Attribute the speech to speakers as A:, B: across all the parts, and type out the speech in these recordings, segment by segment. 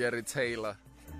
A: Gary Taylor.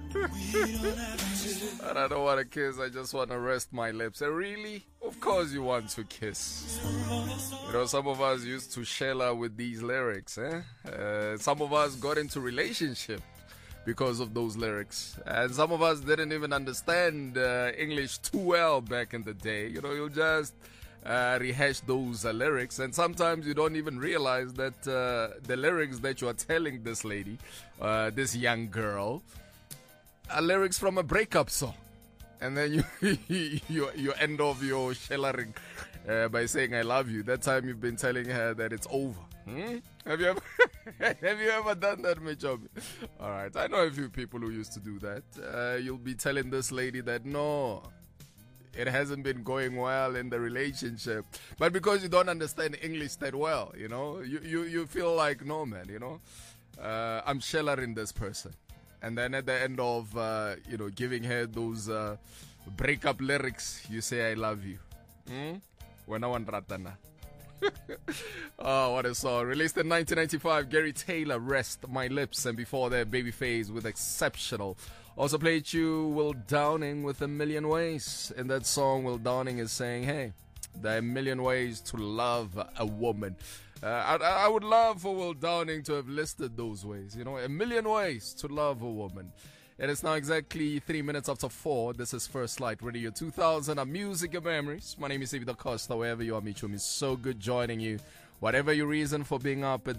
A: And I don't want to kiss, I just want to rest my lips. And really? Of course you want to kiss. You know, some of us used to shella with these lyrics. Some of us got into relationship because of those lyrics. And some of us didn't even understand English too well back in the day. You know, you'll just rehash those lyrics, and sometimes you don't even realize that the lyrics that you are telling this lady, this young girl, are lyrics from a breakup song. And then you end off your shellering by saying I love you. That time you've been telling her that it's over. Have you ever done that, Michomi? Alright, I know a few people who used to do that. You'll be telling this lady that no, it hasn't been going well in the relationship, but because you don't understand English that well, you know, you feel like, no man, you know, I'm shellering this person. And then at the end of giving her those breakup lyrics, you say I love you. When I want ratana. Oh, what a song. Released in 1995, Gary Taylor, Rest My Lips. And before that, Babyface with Exceptional. Also played you Will Downing with A Million Ways. In that song, Will Downing is saying, hey, there are a million ways to love a woman. I would love for Will Downing to have listed those ways. You know, a million ways to love a woman. It is now exactly 3 minutes after 4. This is First Light Radio 2000. A music of memories. My name is David Acosta. Wherever you are, Michomi, so good joining you. Whatever your reason for being up at